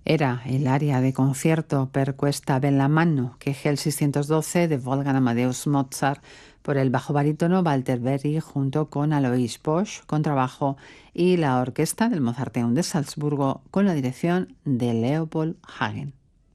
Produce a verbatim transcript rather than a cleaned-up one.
Era el aria de concierto per questa bella mano, que G seiscientos doce de Wolfgang Amadeus Mozart, por el bajo barítono Walter Berry junto con Alois Bosch, contrabajo, y la orquesta del Mozarteum de Salzburgo con la dirección de Leopold Hagen.